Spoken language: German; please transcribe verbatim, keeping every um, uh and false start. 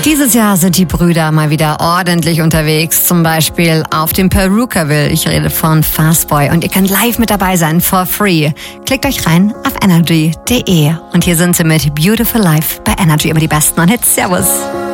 Dieses Jahr sind die Brüder mal wieder ordentlich unterwegs, zum Beispiel auf dem Perukaville. Ich rede von Fastboy und ihr könnt live mit dabei sein, for free. Klickt euch rein auf energy punkt de und hier sind sie mit Beautiful Life bei Energy über die besten Hits. Servus.